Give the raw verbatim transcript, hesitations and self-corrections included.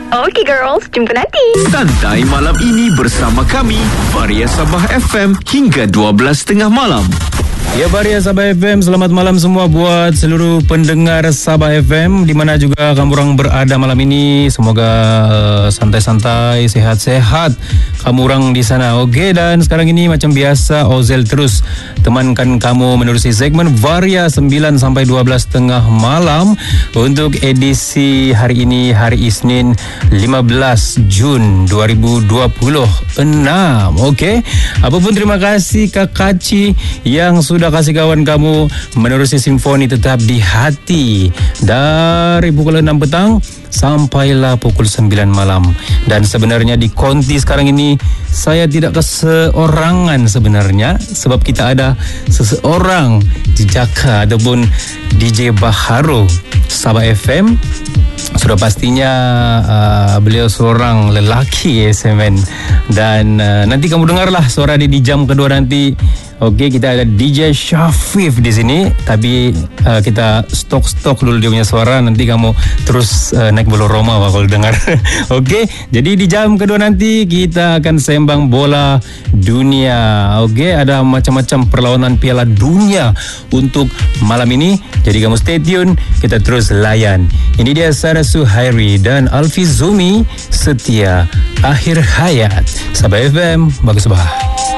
Okay girls, jumpa nanti. Santai malam ini bersama kami, Varia Sabah F M hingga dua belas tiga puluh malam. Ya, Varia Sabah F M, selamat malam semua buat seluruh pendengar Sabah F M di mana juga kamu orang berada malam ini. Semoga uh, santai-santai, sehat-sehat kamu orang di sana. Okey, dan sekarang ini macam biasa Ozel terus temankan kamu menerusi segmen Varia sembilan sampai dua belas tiga puluh malam untuk edisi hari ini, hari Isnin lima belas Jun dua ribu dua puluh enam. Okey, apapun terima kasih Kak Kaci yang sudah Sudah kasih kawan kamu menerusi simfoni tetap di hati dari pukul enam petang sampailah pukul sembilan malam. Dan sebenarnya di Konti sekarang ini saya tidak keseorangan sebenarnya, sebab kita ada seseorang jejaka ataupun D J Baharo Sabah F M. Sudah pastinya uh, beliau seorang lelaki S M N. Dan uh, nanti kamu dengarlah suara dia di jam kedua nanti. Okey, kita ada D J Syafif di sini, tapi uh, kita stok-stok dulu dia punya suara, nanti kamu terus uh, naik bulu Roma kalau dengar. Okey, jadi di jam kedua nanti kita akan sembang bola dunia. Okey, ada macam-macam perlawanan Piala Dunia untuk malam ini. Jadi kamu stay tune, kita terus layan. Ini dia Sarah Suhairi dan Alfi Zumi setia akhir hayat. Sabah F M, bagus bah.